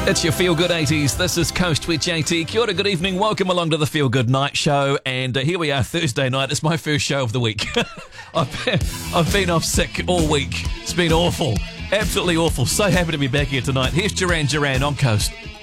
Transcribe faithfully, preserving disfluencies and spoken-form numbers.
It's your Feel Good eighties. This is Coast with J T. Kia ora, good evening. Welcome along to the Feel Good Night Show. And uh, here we are, Thursday night. It's my first show of the week. I've, been, I've been off sick all week. It's been awful. Absolutely awful. So happy to be back here tonight. Here's Duran Duran on Coast.